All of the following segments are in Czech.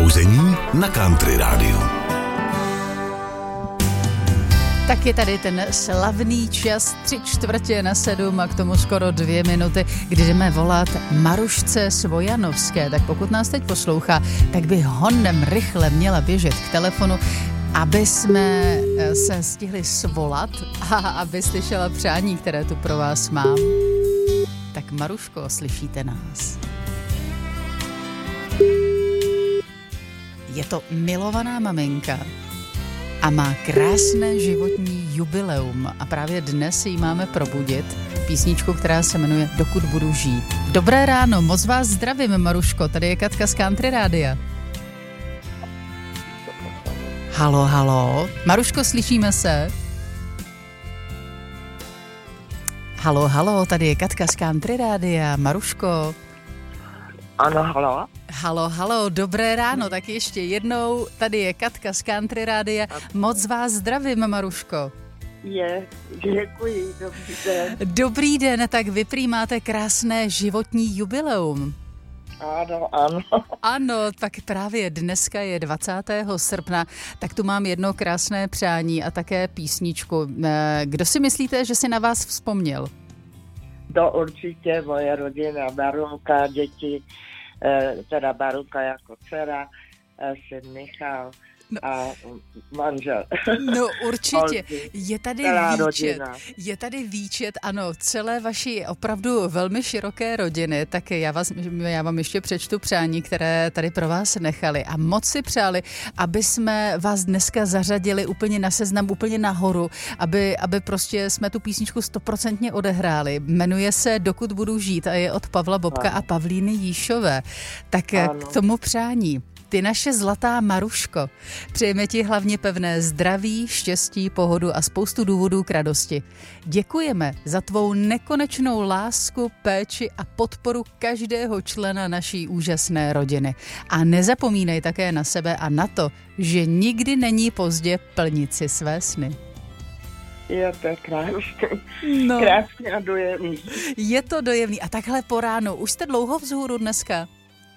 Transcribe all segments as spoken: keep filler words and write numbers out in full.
Probouzení na Country Rádiu. Tak je tady ten slavný čas, tři čtvrtě na sedm a k tomu skoro dvě minuty, kdy jdeme volat Marušce Svojanovské. Tak pokud nás teď poslouchá, tak by honem rychle měla běžet k telefonu, aby jsme se stihli svolat a aby slyšela přání, které tu pro vás mám. Tak Maruško, slyšíte nás? Je to milovaná maminka a má krásné životní jubileum a právě dnes ji máme probudit písničku, která se jmenuje Dokud budu žít. Dobré ráno, moc vás zdravím, Maruško, tady je Katka z Country Rádia. Halo, halo, Maruško, slyšíme se? Halo, halo, tady je Katka z Country Rádia, Maruško. Ano, halo. Halo, halo, dobré ráno, tak ještě jednou, tady je Katka z Country Rádia, moc vás zdravím, Maruško. Je, děkuji, dobrý den. Dobrý den, tak vy prý máte krásné životní jubileum. Ano, ano. Ano, tak právě dneska je dvacátého srpna, tak tu mám jedno krásné přání a také písničku. Kdo si myslíte, že si na vás vzpomněl? To určitě moje rodina, Barunka, děti, teda Barunka jako dcera, syn Michal a manžel. No určitě, je tady výčet, je tady výčet, ano, celé vaší opravdu velmi široké rodiny, tak já, vás, já vám ještě přečtu přání, které tady pro vás nechali a moc si přáli, aby jsme vás dneska zařadili úplně na seznam, úplně nahoru, aby, aby prostě jsme tu písničku stoprocentně odehráli. Jmenuje se Dokud budu žít a je od Pavla Bobka ano. a Pavlíny Jíšové. Tak ano. K tomu přání. Ty naše zlatá Maruško, přejeme ti hlavně pevné zdraví, štěstí, pohodu a spoustu důvodů k radosti. Děkujeme za tvou nekonečnou lásku, péči a podporu každého člena naší úžasné rodiny. A nezapomínej také na sebe a na to, že nikdy není pozdě plnit si své sny. Je to krásný, no. krásný a dojemný. Je to dojemný. A takhle po ránu, už jste dlouho vzhůru dneska?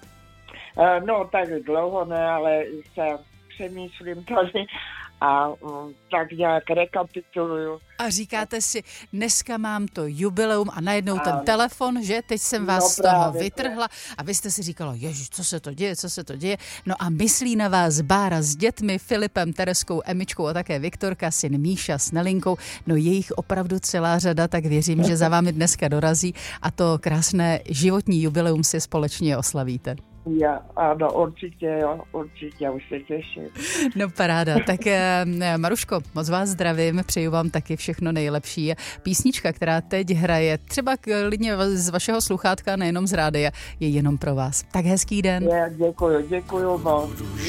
No, tak dlouho ne, ale se přemýšlím tady a um, tak nějak rekapituluju. A říkáte si, dneska mám to jubileum a najednou a ten telefon, že? Teď jsem vás no, z toho vytrhla a vy jste si říkalo, ježiš, co se to děje, co se to děje? No a myslí na vás Bára s dětmi, Filipem, Tereskou, Emičkou a také Viktorka, syn Míša s Nelinkou. No je jich opravdu celá řada, tak věřím, že za vámi dneska dorazí a to krásné životní jubileum si společně oslavíte. Já, ano, určitě, jo, určitě, už se těším. No paráda, tak Maruško, moc vás zdravím, přeju vám taky všechno nejlepší. Písnička, která teď hraje, třeba klidně z vašeho sluchátka, nejenom z rádia, je jenom pro vás. Tak hezký den. Já děkuju, děkuju moc.